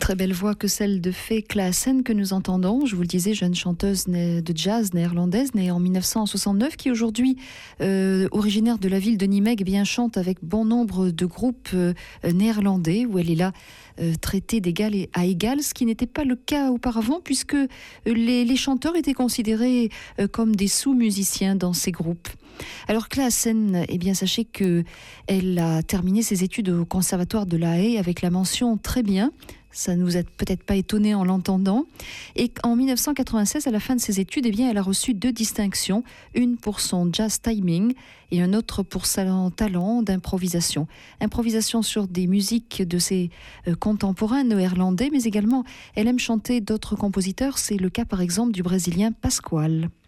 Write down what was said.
très belle voix que celle de Fay Klaassen que nous entendons. Je vous le disais, jeune chanteuse de jazz néerlandaise, née en 1969, qui aujourd'hui, originaire de la ville de Nijmegen, bien chante avec bon nombre de groupes néerlandais, où elle est là traitée d'égal à égal, ce qui n'était pas le cas auparavant, puisque les chanteurs étaient considérés comme des sous-musiciens dans ces groupes. Alors Klaassen, eh bien sachez qu'elle a terminé ses études au conservatoire de La Haye avec la mention très bien. Ça ne nous a peut-être pas étonné en l'entendant. Et en 1996, à la fin de ses études, eh bien, elle a reçu 2 distinctions, une pour son jazz timing et une autre pour son talent d'improvisation. Improvisation sur des musiques de ses contemporains néerlandais, mais également elle aime chanter d'autres compositeurs. C'est le cas par exemple du Brésilien Pasquale.